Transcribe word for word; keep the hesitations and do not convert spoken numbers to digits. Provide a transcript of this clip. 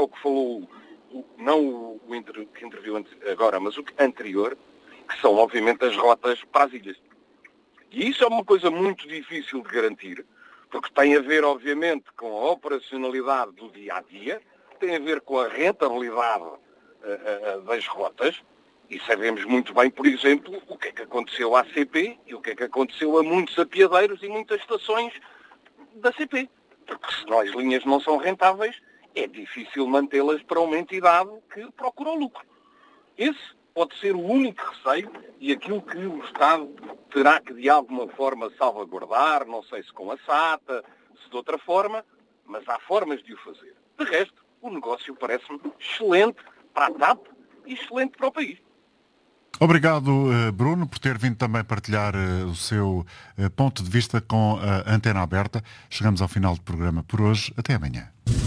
o que falou, o, não o, o inter, que interviu agora, mas o anterior, que são obviamente as rotas para as ilhas. E isso é uma coisa muito difícil de garantir, porque tem a ver obviamente com a operacionalidade do dia-a-dia, tem a ver com a rentabilidade uh, uh, das rotas, e sabemos muito bem, por exemplo, o que é que aconteceu à C P e o que é que aconteceu a muitos apiadeiros e muitas estações da C P. Porque se as linhas não são rentáveis, é difícil mantê-las para uma entidade que procura o lucro. Esse pode ser o único receio e aquilo que o Estado terá que de alguma forma salvaguardar, não sei se com a SATA, se de outra forma, mas há formas de o fazer. De resto, o negócio parece-me excelente para a T A P e excelente para o país. Obrigado, Bruno, por ter vindo também partilhar o seu ponto de vista com a Antena Aberta. Chegamos ao final do programa por hoje. Até amanhã.